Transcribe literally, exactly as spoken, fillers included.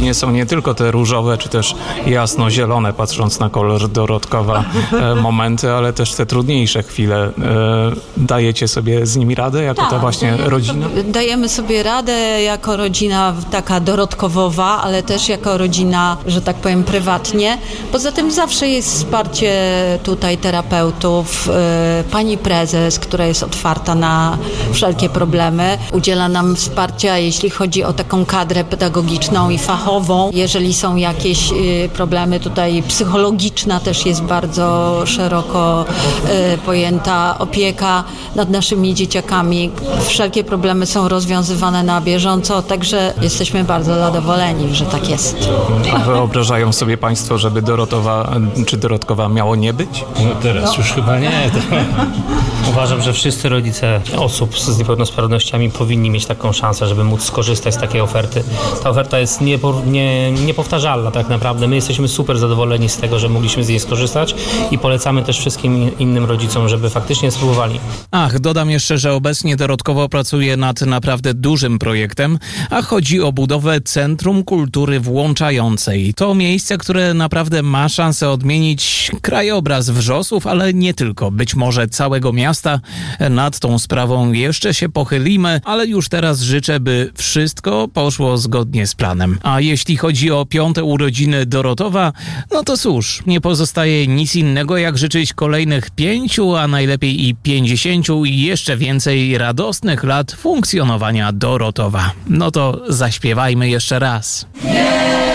pewnie są nie tylko te różowe, czy też jasno-zielone, patrząc na kolor Dorotkowa, e, momenty, ale też te trudniejsze chwile. E, dajecie sobie z nimi radę, jako tak, ta właśnie dajemy rodzina? Sobie, dajemy sobie radę jako rodzina taka dorotkowowa, ale też jako rodzina, że tak powiem, prywatnie. Poza tym zawsze jest wsparcie tutaj terapeutów, e, pani prezes, która jest otwarta na wszelkie problemy, udziela nam wsparcia, jeśli chodzi o taką kadrę pedagogiczną i fachową. Jeżeli są jakieś y, problemy tutaj, psychologiczna też jest bardzo szeroko y, pojęta opieka nad naszymi dzieciakami. Wszelkie problemy są rozwiązywane na bieżąco, także jesteśmy bardzo zadowoleni, że tak jest. A wyobrażają sobie Państwo, żeby Dorotowa czy Dorotkowa miało nie być? No teraz no. już chyba nie. To... Uważam, że wszyscy rodzice osób z niepełnosprawnościami powinni mieć taką szansę, żeby móc skorzystać z takiej oferty. Ta oferta jest niepo, nie, niepowtarzalna tak naprawdę. My jesteśmy super zadowoleni z tego, że mogliśmy z niej skorzystać i polecamy też wszystkim innym rodzicom, żeby faktycznie spróbowali. Ach, dodam jeszcze, że obecnie Dorotkowo pracuje nad naprawdę dużym projektem, a chodzi o budowę Centrum Kultury Włączającej. To miejsce, które naprawdę ma szansę odmienić krajobraz Wrzosów, ale nie tylko, być może całego miasta. Nad tą sprawą jeszcze się pochylimy, ale już teraz życzę, by wszystko poszło zgodnie z planem. A jeśli chodzi o piąte urodziny Dorotowa, no to cóż, nie pozostaje nic innego jak życzyć kolejnych pięciu, a najlepiej i pięćdziesięciu i jeszcze więcej radosnych lat funkcjonowania Dorotowa. No to zaśpiewajmy jeszcze raz.